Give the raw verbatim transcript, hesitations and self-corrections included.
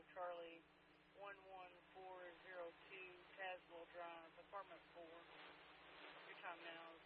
Charlie, one one four zero two, Tazewell Drive, apartment four. Your time now is